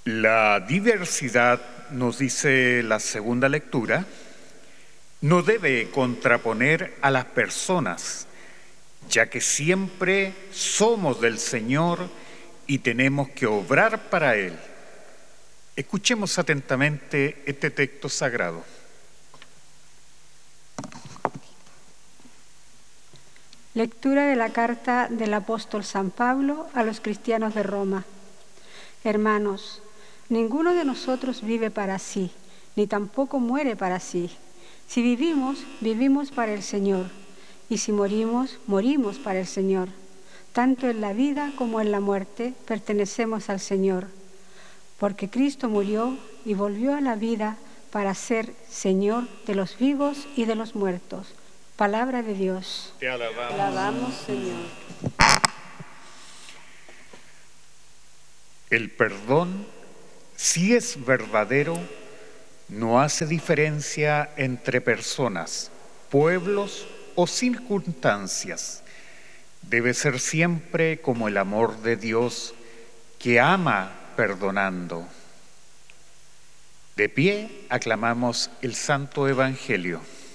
La diversidad, nos dice la segunda lectura, no debe contraponer a las personas, ya que siempre somos del Señor y tenemos que obrar para Él. Escuchemos atentamente este texto sagrado. Lectura de la carta del apóstol San Pablo a los cristianos de Roma. Hermanos, ninguno de nosotros vive para sí, ni tampoco muere para sí. Si vivimos, vivimos para el Señor, y si morimos, morimos para el Señor. Tanto en la vida como en la muerte pertenecemos al Señor, porque Cristo murió y volvió a la vida para ser Señor de los vivos y de los muertos. Palabra de Dios. Te alabamos. Te alabamos, Señor. El perdón, si es verdadero, no hace diferencia entre personas, pueblos o circunstancias. Debe ser siempre como el amor de Dios, que ama perdonando. De pie aclamamos el Santo Evangelio.